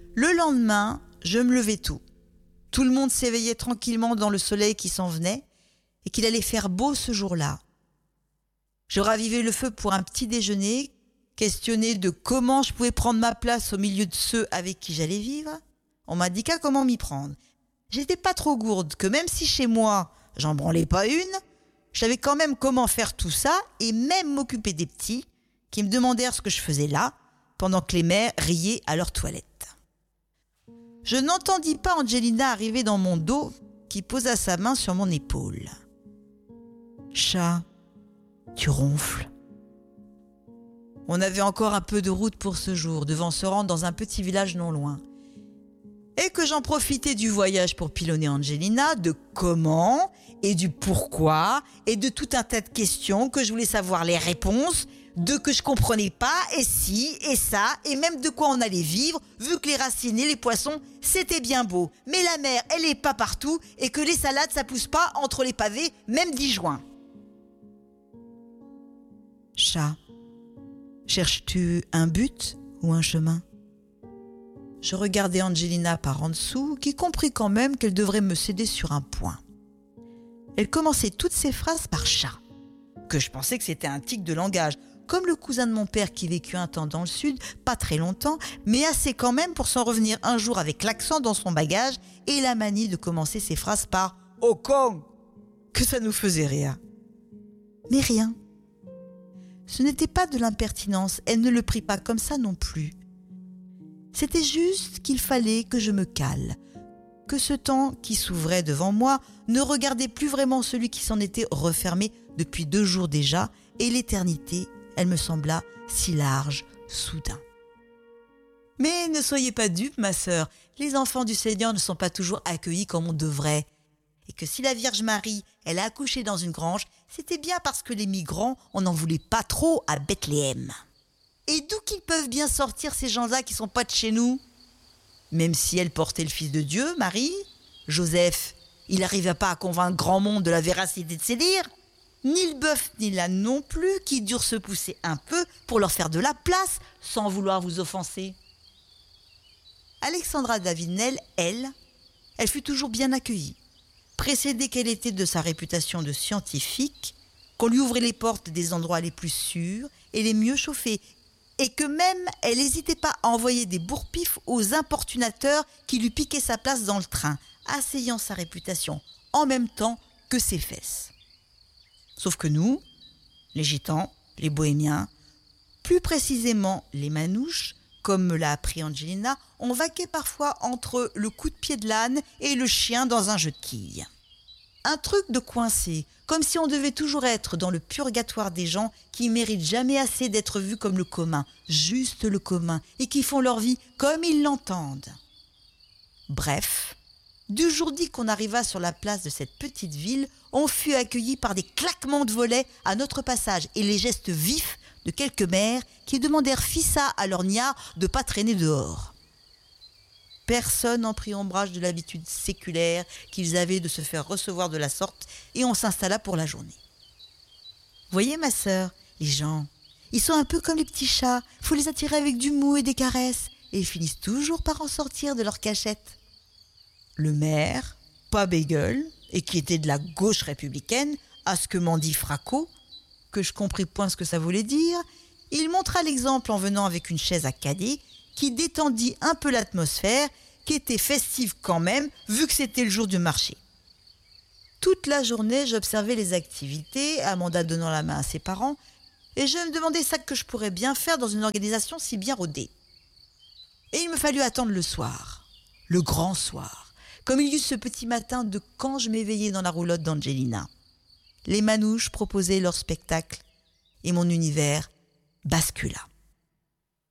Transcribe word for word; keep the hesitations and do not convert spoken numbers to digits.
Le lendemain, je me levais tôt. Tout le monde s'éveillait tranquillement dans le soleil qui s'en venait et qu'il allait faire beau ce jour-là. Je ravivais le feu pour un petit déjeuner, questionné de comment je pouvais prendre ma place au milieu de ceux avec qui j'allais vivre. On m'indiqua comment m'y prendre. J'étais pas trop gourde, que même si chez moi, j'en branlais pas une, je savais quand même comment faire tout ça et même m'occuper des petits qui me demandèrent ce que je faisais là, pendant que les mères riaient à leur toilette. Je n'entendis pas Angelina arriver dans mon dos, qui posa sa main sur mon épaule. « Chat, tu ronfles. » On avait encore un peu de route pour ce jour, devant se rendre dans un petit village non loin. Et que j'en profitais du voyage pour pilonner Angelina, de comment, et du pourquoi, et de tout un tas de questions que je voulais savoir les réponses, de que je comprenais pas, et si, et ça, et même de quoi on allait vivre, vu que les racines et les poissons, c'était bien beau. Mais la mer, elle est pas partout, et que les salades, ça pousse pas entre les pavés, même dix juin. Chat, cherches-tu un but ou un chemin ? Je regardais Angelina par en dessous, qui comprit quand même qu'elle devrait me céder sur un point. Elle commençait toutes ses phrases par « chat », que je pensais que c'était un tic de langage, comme le cousin de mon père qui vécut un temps dans le sud, pas très longtemps, mais assez quand même pour s'en revenir un jour avec l'accent dans son bagage et la manie de commencer ses phrases par « au con », que ça nous faisait rire. Mais rien. Ce n'était pas de l'impertinence, elle ne le prit pas comme ça non plus. C'était juste qu'il fallait que je me cale, que ce temps qui s'ouvrait devant moi ne regardait plus vraiment celui qui s'en était refermé depuis deux jours déjà, et l'éternité, elle me sembla si large, soudain. Mais ne soyez pas dupe, ma sœur, les enfants du Seigneur ne sont pas toujours accueillis comme on devrait. Et que si la Vierge Marie, elle a accouché dans une grange, c'était bien parce que les migrants, on n'en voulait pas trop à Bethléem. Et d'où qu'ils peuvent bien sortir ces gens-là qui sont pas de chez nous ? Même si elle portait le Fils de Dieu, Marie, Joseph, il n'arriva pas à convaincre grand monde de la véracité de ses dires. Ni le bœuf ni l'âne non plus, qui durent se pousser un peu pour leur faire de la place, sans vouloir vous offenser. Alexandra Davinel, elle, elle fut toujours bien accueillie. Précédée qu'elle était de sa réputation de scientifique, qu'on lui ouvrait les portes des endroits les plus sûrs et les mieux chauffés, et que même elle n'hésitait pas à envoyer des bourre-pifs aux importunateurs qui lui piquaient sa place dans le train, asseyant sa réputation en même temps que ses fesses. Sauf que nous, les gitans, les bohémiens, plus précisément les manouches, comme me l'a appris Angelina, on vaquait parfois entre le coup de pied de l'âne et le chien dans un jeu de quilles. Un truc de coincé, comme si on devait toujours être dans le purgatoire des gens qui méritent jamais assez d'être vus comme le commun, juste le commun, et qui font leur vie comme ils l'entendent. Bref, du jour dit qu'on arriva sur la place de cette petite ville, on fut accueillis par des claquements de volets à notre passage et les gestes vifs de quelques mères qui demandèrent fissa à leur niard de pas traîner dehors. Personne n'en prit ombrage de l'habitude séculaire qu'ils avaient de se faire recevoir de la sorte et on s'installa pour la journée. Voyez ma sœur, les gens, ils sont un peu comme les petits chats, faut les attirer avec du mou et des caresses et ils finissent toujours par en sortir de leur cachette. Le maire, pas bégueule, et qui était de la gauche républicaine, à ce que m'en dit Fracot, que je compris point ce que ça voulait dire, il montra l'exemple en venant avec une chaise à cadet qui détendit un peu l'atmosphère, qui était festive quand même, vu que c'était le jour du marché. Toute la journée, j'observais les activités, Amanda donnant la main à ses parents, et je me demandais ça que je pourrais bien faire dans une organisation si bien rodée. Et il me fallut attendre le soir, le grand soir, comme il y eut ce petit matin de quand je m'éveillais dans la roulotte d'Angelina. Les manouches proposaient leur spectacle, et mon univers bascula.